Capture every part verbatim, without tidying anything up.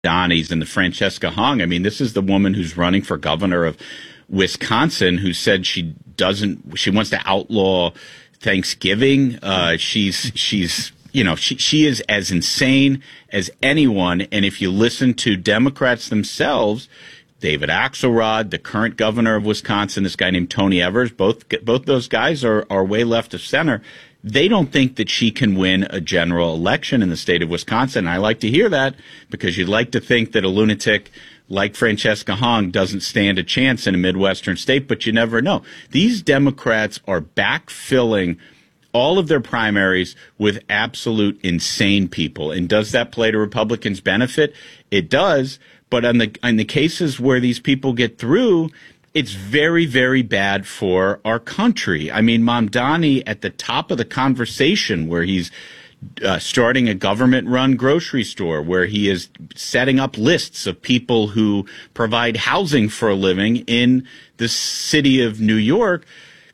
Donnies and the Francesca Hong. I mean, this is the woman who's running for governor of Wisconsin, who said she doesn't, she wants to outlaw Thanksgiving. Uh, she's, she's, you know, she, she is as insane as anyone. And if you listen to Democrats themselves, David Axelrod, the current governor of Wisconsin, this guy named Tony Evers, both, both those guys are, are way left of center. They don't think that she can win a general election in the state of Wisconsin. I like to hear that because you'd like to think that a lunatic like Francesca Hong doesn't stand a chance in a Midwestern state, but you never know. These Democrats are backfilling all of their primaries with absolute insane people. And does that play to Republicans' benefit? It does. But on the, in the cases where these people get through, it's very, very bad for our country. I mean, Mamdani at the top of the conversation where he's Uh, starting a government-run grocery store where he is setting up lists of people who provide housing for a living in the city of New York.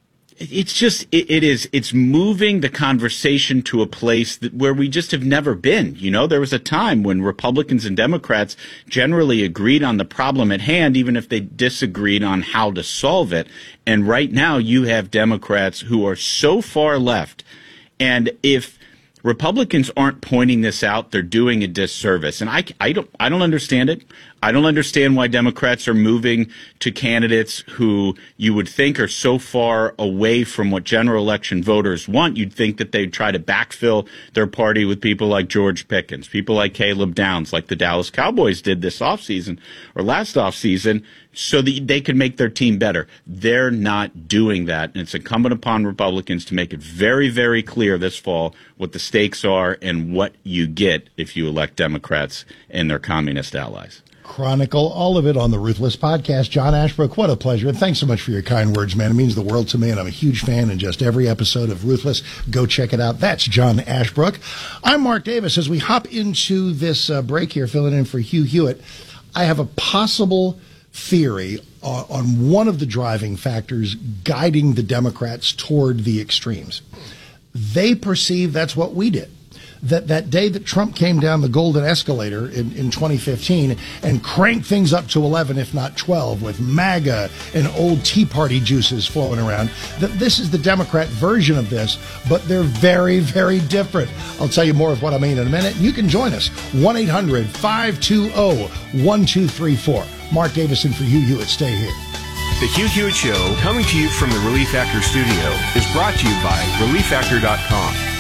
It's just, it, it is, it's moving the conversation to a place that, where we just have never been. You know, there was a time when Republicans and Democrats generally agreed on the problem at hand, even if they disagreed on how to solve it. And right now you have Democrats who are so far left. And if Republicans aren't pointing this out, they're doing a disservice. And I, I don't, I don't understand it. I don't understand why Democrats are moving to candidates who you would think are so far away from what general election voters want. You'd think that they'd try to backfill their party with people like George Pickens, people like Caleb Downs, like the Dallas Cowboys did this offseason or last offseason, so that they could make their team better. They're not doing that. And it's incumbent upon Republicans to make it very, very clear this fall what the stakes are and what you get if you elect Democrats and their communist allies. Chronicle all of it on the Ruthless Podcast. John Ashbrook, what a pleasure. And thanks so much for your kind words, man. It means the world to me, and I'm a huge fan in just every episode of Ruthless. Go check it out. That's John Ashbrook. I'm Mark Davis. As we hop into this uh, break here, filling in for Hugh Hewitt, I have a possible theory on, on one of the driving factors guiding the Democrats toward the extremes. They perceive that's what we did. That that day that Trump came down the golden escalator in, in twenty fifteen and cranked things up to eleven, if not twelve, with MAGA and old Tea Party juices flowing around, that this is the Democrat version of this, but they're very, very different. I'll tell you more of what I mean in a minute. You can join us, one eight hundred five two zero one two three four. Mark Davison for Hugh Hewitt. Stay here. The Hugh Hewitt Show, coming to you from the Relief Factor studio, is brought to you by relief factor dot com.